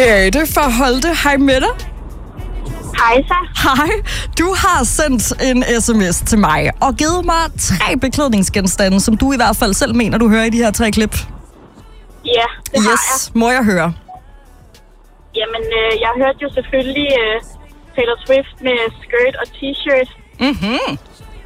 Beate fra Holte. Hej med dig. Hej så. Hej. Du har sendt en sms til mig og givet mig 3 beklædningsgenstande, som du i hvert fald selv mener, du hører i de her 3 klip. Ja, det har jeg. Må jeg høre? Jamen, jeg hørte jo selvfølgelig Taylor Swift med skirt og t-shirt. Mhm.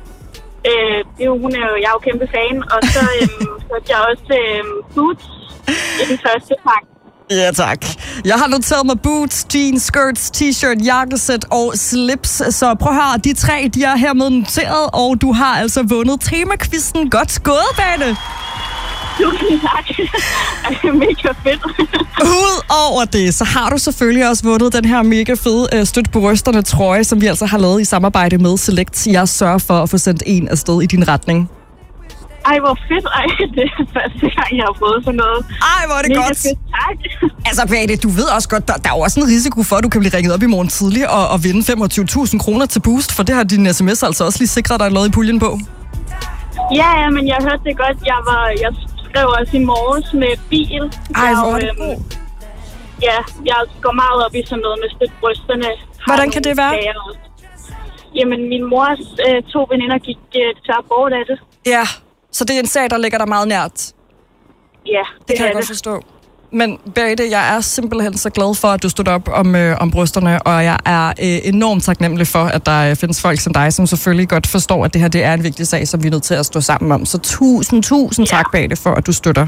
Jeg er jo kæmpe fan. Og så hørte jeg også Boots i den første sang. Ja, tak. Jeg har noteret mig boots, jeans, skirts, t-shirt, jakkesæt og slips. Så prøv at høre, de 3, de er hermed noteret, og du har altså vundet temakvisten. Godt gået, Beate. Tusind tak. Det er mega fedt. Udover det, så har du selvfølgelig også vundet den her mega fede støt på brysterne trøje, som vi altså har lavet i samarbejde med Select. Jeg sørger for at få sendt en afsted i din retning. Ej, hvor fedt. Ej, det er første gang, jeg har fået sådan noget. Ej, hvor er det mega godt. Fedt, tak. Altså, Beate, du ved også godt, der er jo også en risiko for, at du kan blive ringet op i morgen tidlig og vinde 25.000 kroner til boost, for det har din sms altså også lige sikret dig noget i puljen på. Ja, men jeg hørte det godt. Jeg skrev også i morges med bil. Ej, hvor er det god. Ja, jeg går meget op i sådan noget med støt brysterne. Hvordan kan det være? Jamen, min mors 2 veninder gik til abort af det. Ja, så det er en sag, der ligger dig meget nært. Ja, det kan jeg godt forstå. Men Beate, jeg er simpelthen så glad for, at du stod op om brysterne, og jeg er enormt taknemmelig for, at der findes folk som dig, som selvfølgelig godt forstår, at det her det er en vigtig sag, som vi er nødt til at stå sammen om. Så tusind tak, Beate, for at du støtter.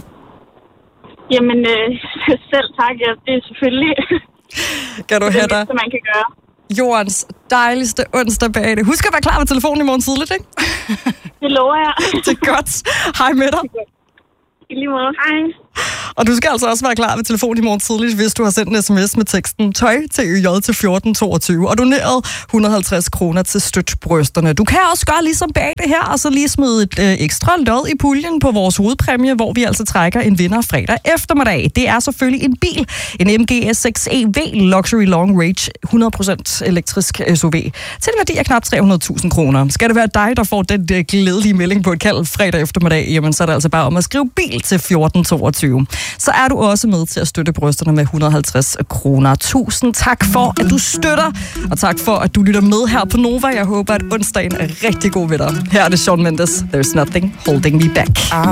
Jamen, selv tak. Ja, det er selvfølgelig kan du have dig? Det man kan gøre. Jordens dejligste onsdag, Beate. Husk at være klar med telefonen i morgen tidligt, ikke? Det lover jeg. Det er godt. Hej med dig. I lige måde. Hej. Og du skal altså også være klar ved telefonen i morgen tidligt, hvis du har sendt en sms med teksten tøj til ØJ til 1422 og doneret 150 kroner til støt brysterne. Du kan også gøre ligesom Beate her, og så lige smide et ekstra lod i puljen på vores hovedpræmie, hvor vi altså trækker en vinder fredag eftermiddag. Det er selvfølgelig en bil, en MG S6 EV Luxury Long Range 100% elektrisk SUV til en værdi af knap 300.000 kroner. Skal det være dig, der får den glædelige melding på et kald fredag eftermiddag, jamen så er det altså bare om at skrive bil til 1422. Så er du også med til at støtte brysterne med 150 kroner. Tusind tak for, at du støtter, og tak for, at du lytter med her på Nova. Jeg håber, at onsdagen er rigtig god ved dig. Her er det Shawn Mendes. There's nothing holding me back.